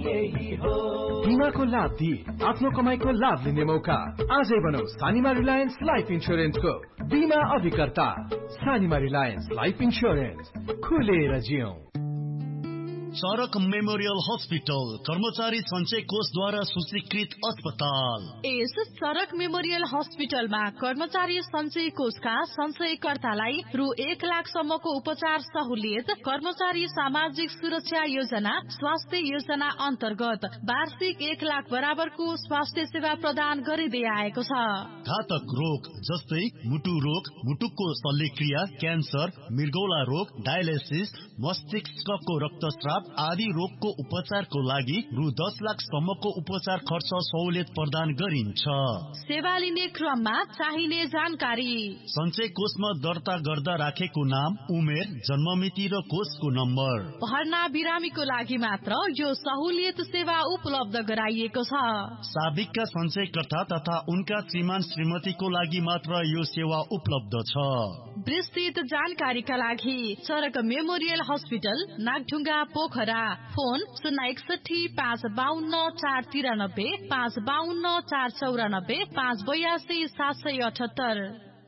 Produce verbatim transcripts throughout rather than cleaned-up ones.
यही हो। बीमाको लाभ दिई आफ्नो कमाईको लाभ लिने मौका। आजै बनौ सानिमा रिलायन्स लाइफ इन्स्योरेन्सको बीमा अभिकर्ता। सानिमा रिलायन्स लाइफ इन्स्योरेन्स, खुलेर जियौं। सडक मेमोरियल हस्पिटल कर्मचारी सञ्चय कोषद्वारा सूचीकृत अस्पताल। यस सडक मेमोरियल हस्पिटलमा कर्मचारी सञ्चय कोषका सञ्चयकर्तालाई रु एक लाख सम्मको उपचार सहुलियत, कर्मचारी सामाजिक सुरक्षा योजना, स्वास्थ्य योजना अन्तर्गत वार्षिक एक लाख बराबरको स्वास्थ्य सेवा प्रदान गरिँदै आएको छ। घातक रोग जस्तै मुटु रोग, मुटुको शल्यक्रिया, क्यान्सर, मृगौला रोग, डायलिसिस, मस्तिष्कको रक्तस्राव आदि रोगको उपचारको लागि रु दस लाख सम्मको उपचार खर्च सहुलियत प्रदान गरिन्छ। सेवा लिने क्रममा चाहिने जानकारी। सञ्चय कोषमा दर्ता गर्दा राखेको नाम, उमेर, जन्ममिति र कोषको नम्बर। भर्ना बिरामीको लागि मात्र यो सहुलियत सेवा उपलब्ध गराइएको छ। साबिकका सञ्चयकर्ता तथा उनका श्रीमान श्रीमतीको लागि मात्र यो सेवा उपलब्ध छ। विस्तृत जानकारीका लागि सडक memorial hospital Nagdhunga Pokhara. Phone शून्य एकसठी पाँच बाहन्न चार तिरानब्बे, पाँच बाहन्न चार चौरानब्बे, पाँच बयासी सात सय अठहत्तर।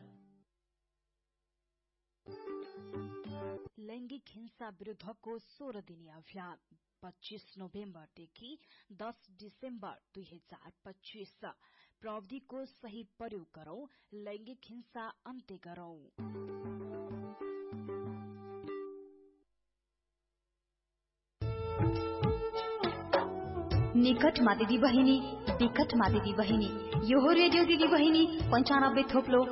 लैंगिक हिंसा विरुद्धको सोह्र दिने अभियान पच्चीस नोभेम्बरदेखि दस डिसेम्बर दुई हजार पच्चीस। प्रविधिको सही प्रयोग गरौं, लैंगिक हिंसा अन्त्य गरौं। निकटमा दिदी बहिनी, विकटमा दिदी बहिनी, यो हो रेडियो दिदी बहिनी पञ्चानब्बे थोप्लो